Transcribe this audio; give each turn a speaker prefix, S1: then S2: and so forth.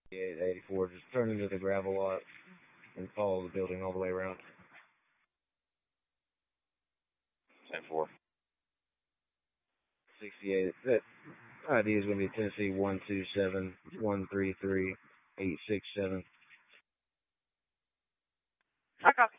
S1: 84, just turn into the gravel lot and follow the building all the way around.
S2: 10-4.
S1: 68. That ID is going to be Tennessee 127-133-867.
S3: I copy.